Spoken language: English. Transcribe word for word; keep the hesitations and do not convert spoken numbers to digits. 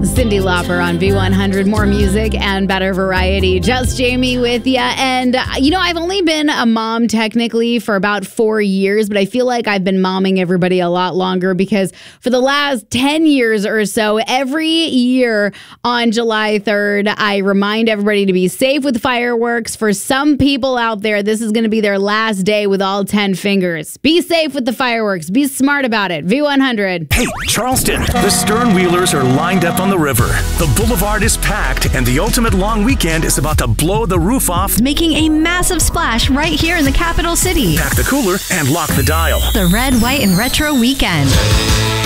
Cyndi Lauper on V one hundred. More music and better variety. Just Jamie with you. And, uh, you know, I've only been a mom technically for about four years, but I feel like I've been momming everybody a lot longer because for the last ten years or so, every year on July third, I remind everybody to be safe with fireworks. For some people out there, this is going to be their last day with all ten fingers. Be safe with the fireworks. Be smart about it. V one hundred. Hey, Charleston, the Stern Wheelers are lined up on the river. The boulevard is packed, and the ultimate long weekend is about to blow the roof off, making a massive splash right here in the capital city. Pack the cooler and lock the dial. The Red, White, and Retro Weekend.